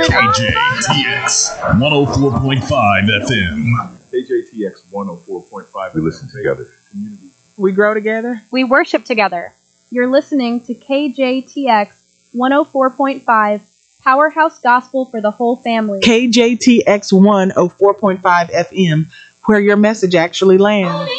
KJTX 104.5 FM. KJTX 104.5. We listen together. Community. We grow together. We worship together. You're listening to KJTX 104.5, Powerhouse Gospel for the whole family. KJTX 104.5 FM, where your message actually lands.